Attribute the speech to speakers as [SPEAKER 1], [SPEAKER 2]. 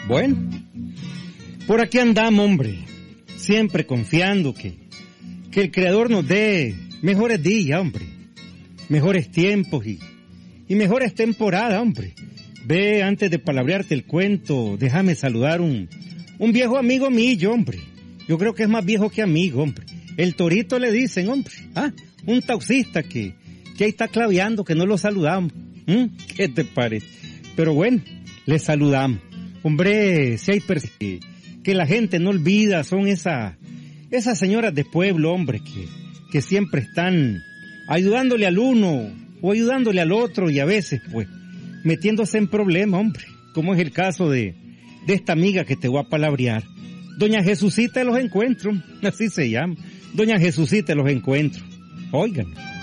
[SPEAKER 1] Bueno, por aquí andamos, hombre, siempre confiando que el Creador nos dé mejores días, hombre, mejores tiempos y mejores temporadas, hombre. Ve, antes de palabrearte el cuento, déjame saludar un viejo amigo mío, hombre. Yo creo que es más viejo que amigo, hombre. El Torito le dicen, hombre, un taxista que ahí está claveando, que no lo saludamos. ¿Qué te parece? Pero bueno, le saludamos. Hombre, si hay personas que la gente no olvida, son esas señoras de pueblo, hombre, que siempre están ayudándole al uno o ayudándole al otro y a veces, pues, metiéndose en problemas, hombre, como es el caso de esta amiga que te voy a palabrear. Doña Jesucita de los Encuentros, así se llama. Doña Jesucita de los Encuentros. Oigan.